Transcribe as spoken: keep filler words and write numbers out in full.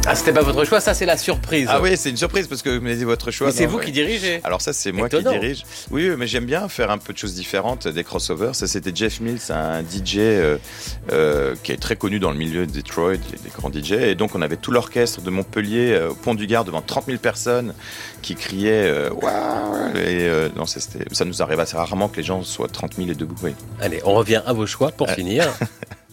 Ah, c'était pas votre choix, ça c'est la surprise. Ah oui, c'est une surprise parce que vous m'avez dit votre choix. Mais c'est non, vous ouais. qui dirigez. Alors ça, c'est moi Étonnant. qui dirige. Oui, oui, mais j'aime bien faire un peu de choses différentes, des crossovers. Ça, c'était Jeff Mills, un D J euh, euh, qui est très connu dans le milieu de Detroit, des, des grands D J. Et donc, on avait tout l'orchestre de Montpellier euh, au Pont du Gard devant trente mille personnes qui criaient euh, waouh. Et euh, non, ça, c'était, ça nous arrive assez rarement que les gens soient trente mille et debout. Oui. Allez, on revient à vos choix pour Euh. finir.